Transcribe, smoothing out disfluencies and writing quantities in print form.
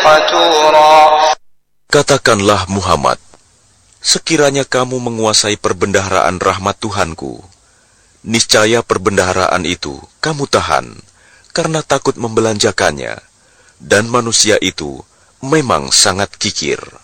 قتورا. Katakanlah Muhammad, sekiranya kamu menguasai perbendaharaan rahmat Tuhanku, niscaya perbendaharaan itu kamu tahan karena takut membelanjakannya, dan manusia itu memang sangat kikir.